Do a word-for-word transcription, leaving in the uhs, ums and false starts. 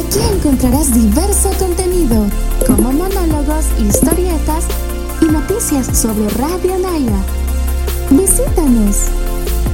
Aquí encontrarás diverso contenido, como monólogos, historietas y noticias sobre Radio Naira. Visítanos.